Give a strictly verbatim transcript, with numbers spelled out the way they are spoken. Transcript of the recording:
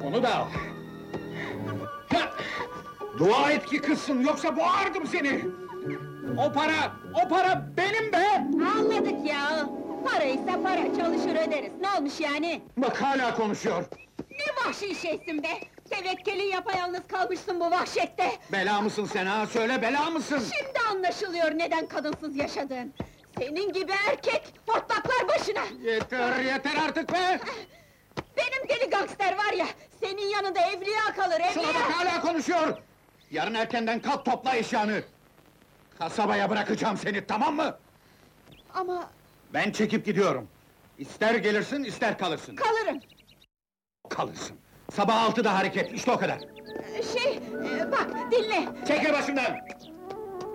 Onu da al. Hah! Dua et ki kızsın, yoksa boğardım seni! O para, o para benim be! Anladık ya! Paraysa para, çalışır öderiz. Ne olmuş yani? Bak hala konuşuyor! Ne vahşi şeysin be! Tevekkelin yapayalnız kalmışsın bu vahşette! Bela mısın sen ha? Söyle, bela mısın? Şimdi anlaşılıyor neden kadınsız yaşadın! Senin gibi erkek, hortlaklar başına! Yeter, yeter artık be! Benim deli gangster var ya, senin yanında evliya kalır, Şuna evliya! bak hala konuşuyor! Yarın erkenden kalk topla eşyanı! Kasabaya bırakacağım seni, tamam mı? Ama Ben çekip gidiyorum! İster gelirsin, ister kalırsın! kalırım! Kalırsın! Sabah altıda hareket, işte o kadar! Şey, e, bak, dinle! Çekil başımdan!